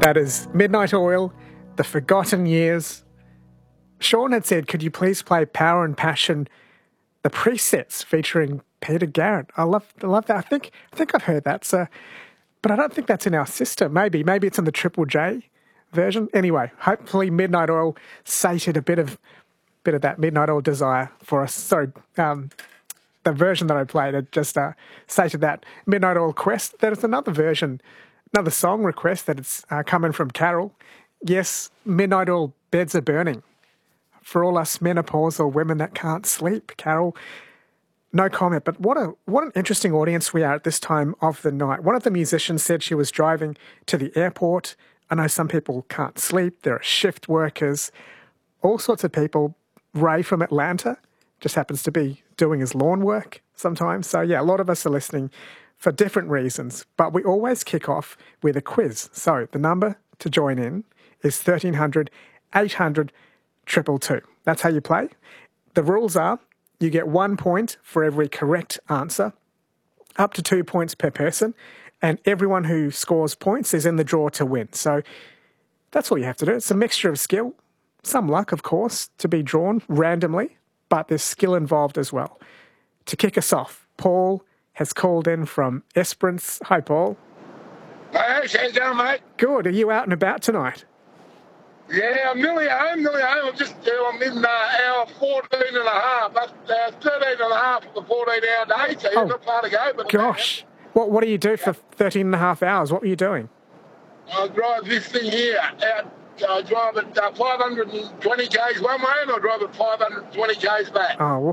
That is Midnight Oil, The Forgotten Years. Sean had said, could you please play Power and Passion, the presets featuring Peter Garrett? I love that. I think I've heard that. So, but I don't think that's in our system. Maybe it's in the Triple J version. Anyway, hopefully Midnight Oil sated a bit of that Midnight Oil desire for us. Sorry, the version that I played, it just sated that Midnight Oil quest. There's another version, another song request that it's coming from Carol. Yes, Midnight Oil, Beds Are Burning. For all us menopausal women that can't sleep, Carol, no comment. But what an interesting audience we are at this time of the night. One of the musicians said she was driving to the airport. I know some people can't sleep. There are shift workers, all sorts of people. Ray from Atlanta just happens to be doing his lawn work sometimes. So yeah, a lot of us are listening for different reasons. But we always kick off with a quiz. So the number to join in is 1300 800 222. That's how you play. The rules are you get 1 point for every correct answer, up to 2 points per person, and everyone who scores points is in the draw to win. So that's all you have to do. It's a mixture of skill, some luck, of course, to be drawn randomly, but there's skill involved as well. To kick us off, Paul has called in from Esperance. Hi, Paul. Hey, how's it going, mate? Good. Are you out and about tonight? Yeah, I'm nearly home. I'm in hour 14 and a half. That's 13 and a half for the 14-hour day, so not far to go. But gosh. What do you do for 13 and a half hours? What were you doing? I drive this thing here out. I drive at 520 k's one way and I drive at 520 k's back. Oh,